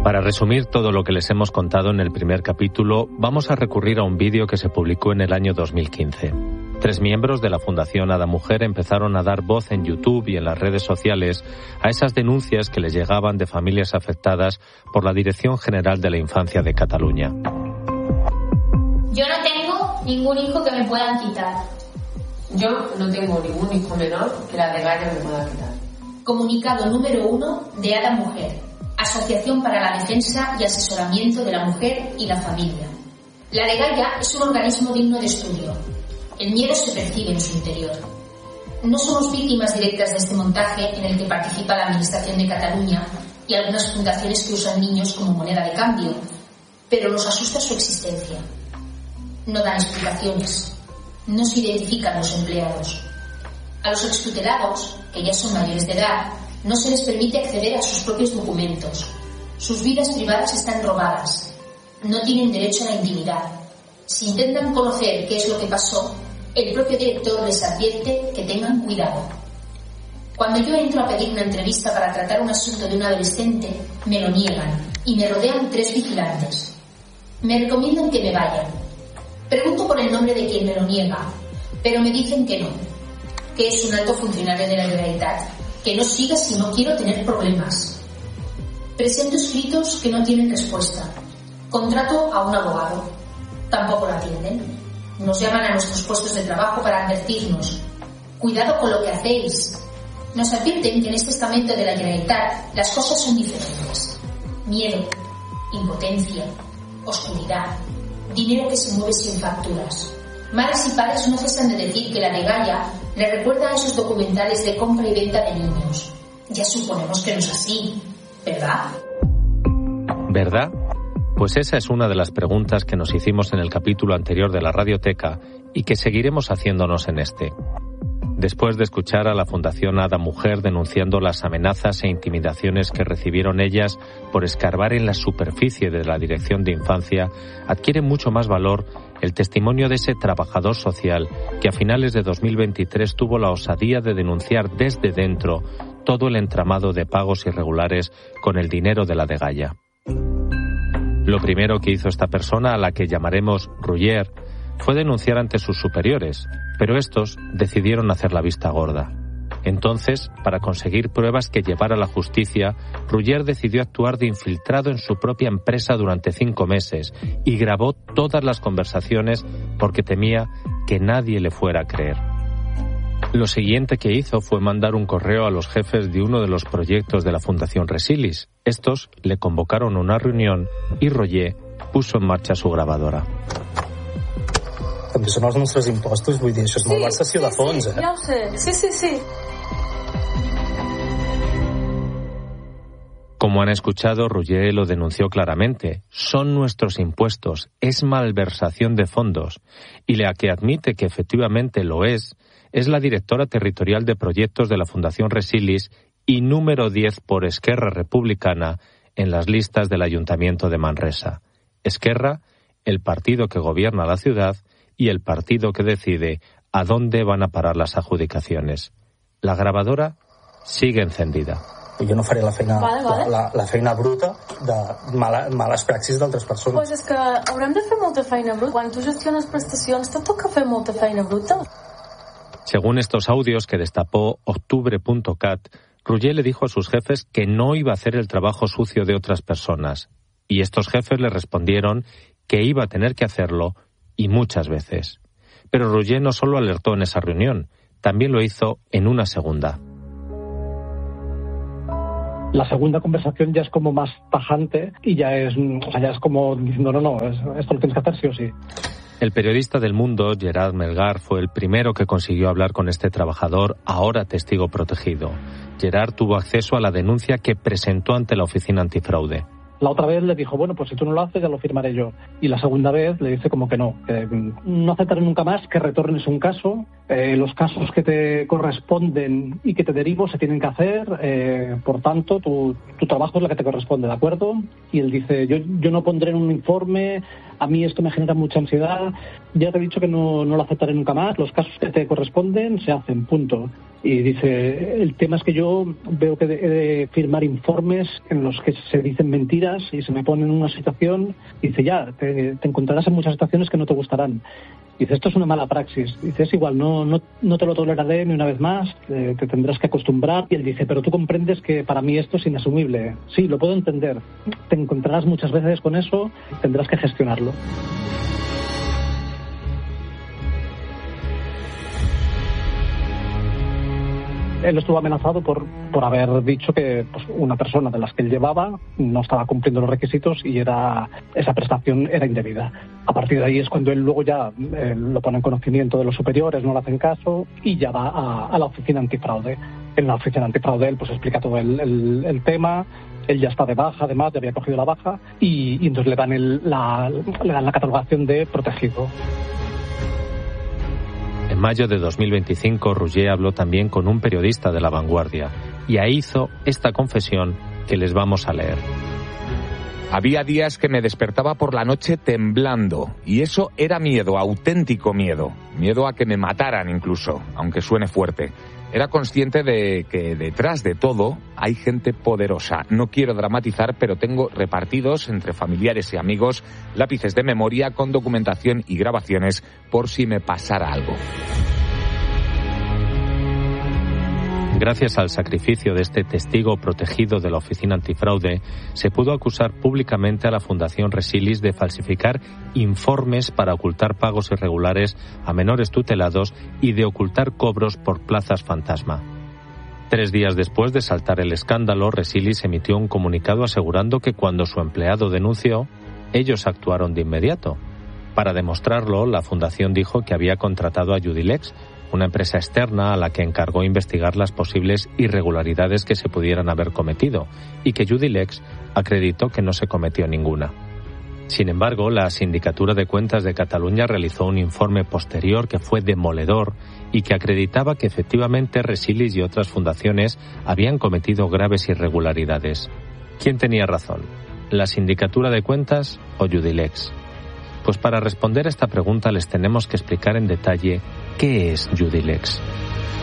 Para resumir todo lo que les hemos contado en el primer capítulo, vamos a recurrir a un vídeo que se publicó en el año 2015. 3 miembros de la Fundación Ada Mujer empezaron a dar voz en YouTube y en las redes sociales a esas denuncias que les llegaban de familias afectadas por la Dirección General de la Infancia de Cataluña. Yo no tengo ningún hijo que me puedan quitar. Yo no tengo ningún hijo menor que la Degalla me pueda quitar. Comunicado número 1 de Ada Mujer, Asociación para la Defensa y Asesoramiento de la Mujer y la Familia. La Degalla es un organismo digno de estudio. El miedo se percibe en su interior. No somos víctimas directas de este montaje en el que participa la Administración de Cataluña y algunas fundaciones que usan niños como moneda de cambio, pero nos asusta su existencia. No dan explicaciones. No se identifican los empleados. A los extutelados, que ya son mayores de edad, no se les permite acceder a sus propios documentos. Sus vidas privadas están robadas. No tienen derecho a la intimidad. Si intentan conocer qué es lo que pasó, el propio director les advierte que tengan cuidado. Cuando yo entro a pedir una entrevista para tratar un asunto de un adolescente, me lo niegan y me rodean 3 vigilantes. Me recomiendan que me vaya. Pregunto por el nombre de quien me lo niega, pero me dicen que no, que es un alto funcionario de la Generalitat, que no siga si no quiero tener problemas. Presento escritos que no tienen respuesta. Contrato a un abogado. Tampoco lo atienden. Nos llaman a nuestros puestos de trabajo para advertirnos. Cuidado con lo que hacéis. Nos advierten que en este estamento de la Generalitat las cosas son diferentes. Miedo, impotencia, oscuridad, dinero que se mueve sin facturas. Madres y padres no cesan de decir que la Degalla le recuerda a esos documentales de compra y venta de niños. Ya suponemos que no es así, ¿verdad? ¿Verdad? Pues esa es una de las preguntas que nos hicimos en el capítulo anterior de la Radioteca y que seguiremos haciéndonos en este. Después de escuchar a la Fundación Ada Mujer denunciando las amenazas e intimidaciones que recibieron ellas por escarbar en la superficie de la Dirección de Infancia, adquiere mucho más valor el testimonio de ese trabajador social que a finales de 2023 tuvo la osadía de denunciar desde dentro todo el entramado de pagos irregulares con el dinero de la Degalla. Lo primero que hizo esta persona, a la que llamaremos Ruller, fue denunciar ante sus superiores, pero estos decidieron hacer la vista gorda. Entonces, para conseguir pruebas que llevar a la justicia, Ruller decidió actuar de infiltrado en su propia empresa durante 5 meses y grabó todas las conversaciones porque temía que nadie le fuera a creer. Lo siguiente que hizo fue mandar un correo a los jefes de uno de los proyectos de la Fundación Resilis. Estos le convocaron a una reunión y Ruller puso en marcha su grabadora. També són els nostres impostos, vull dir, això és molt malversació de fons, eh? Ja ho sé, sí. Como han escuchado, Ruller lo denunció claramente. Son nuestros impuestos, es malversación de fondos. Y la que admite que efectivamente lo es la directora territorial de proyectos de la Fundación Resilis y número 10 por Esquerra Republicana en las listas del Ayuntamiento de Manresa. Esquerra, el partido que gobierna la ciudad, y el partido que decide a dónde van a parar las adjudicaciones. La grabadora sigue encendida. Jo no faré la feina, la feina bruta de males praxis d'altres persones. Pues és que haurem de fer molta feina bruta. Quan tu gestiones prestacions, te toca fer molta feina bruta. Según estos audios que destapó octubre.cat, Ruller le dijo a sus jefes que no iba a hacer el trabajo sucio de otras personas. Y estos jefes le respondieron que iba a tener que hacerlo y muchas veces. Pero Ruller no solo alertó en esa reunión, también lo hizo en una segunda. La segunda conversación ya es como más tajante y ya es como diciendo no, esto lo tienes que hacer sí o sí. El periodista del Mundo, Gerard Melgar, fue el primero que consiguió hablar con este trabajador, ahora testigo protegido. Gerard tuvo acceso a la denuncia que presentó ante la Oficina Antifraude. La otra vez le dijo, bueno, pues si tú no lo haces ya lo firmaré yo. Y la segunda vez le dice como que no aceptaré nunca más que retornes un caso. Los casos que te corresponden y que te derivo se tienen que hacer. Por tanto, tu trabajo es la que te corresponde, ¿de acuerdo? y él dice, yo no pondré en un informe, a mí esto me genera mucha ansiedad, ya te he dicho que no lo aceptaré nunca más, los casos que te corresponden se hacen, punto. Y dice, el tema es que yo veo que he de firmar informes en los que se dicen mentiras y se me pone en una situación, dice, ya, te encontrarás en muchas situaciones que no te gustarán. Dice, esto es una mala praxis. Dice, es igual, no te lo toleraré ni una vez más, te tendrás que acostumbrar. Y él dice, pero tú comprendes que para mí esto es inasumible. Sí, lo puedo entender. Te encontrarás muchas veces con eso, tendrás que gestionarlo. Él estuvo amenazado por haber dicho que pues, una persona de las que él llevaba no estaba cumpliendo los requisitos y esa prestación era indebida. A partir de ahí es cuando él luego ya lo pone en conocimiento de los superiores, no le hacen caso y ya va a la oficina antifraude. En la oficina antifraude él pues explica todo el tema. Él ya está de baja, además, ya había cogido la baja y entonces le dan la catalogación de protegido. En mayo de 2025, Rouget habló también con un periodista de La Vanguardia y ahí hizo esta confesión que les vamos a leer. Había días que me despertaba por la noche temblando y eso era miedo, auténtico miedo. Miedo a que me mataran incluso, aunque suene fuerte. Era consciente de que detrás de todo hay gente poderosa. No quiero dramatizar, pero tengo repartidos entre familiares y amigos lápices de memoria con documentación y grabaciones por si me pasara algo. Gracias al sacrificio de este testigo protegido de la Oficina Antifraude, se pudo acusar públicamente a la Fundación Resilis de falsificar informes para ocultar pagos irregulares a menores tutelados y de ocultar cobros por plazas fantasma. 3 días después de saltar el escándalo, Resilis emitió un comunicado asegurando que cuando su empleado denunció, ellos actuaron de inmediato. Para demostrarlo, la Fundación dijo que había contratado a Judilex, una empresa externa a la que encargó investigar las posibles irregularidades que se pudieran haber cometido, y que Judilex acreditó que no se cometió ninguna. Sin embargo, la Sindicatura de Cuentas de Cataluña realizó un informe posterior que fue demoledor y que acreditaba que efectivamente Resilis y otras fundaciones habían cometido graves irregularidades. ¿Quién tenía razón? ¿La Sindicatura de Cuentas o Judilex? Pues para responder a esta pregunta les tenemos que explicar en detalle qué es Judilex.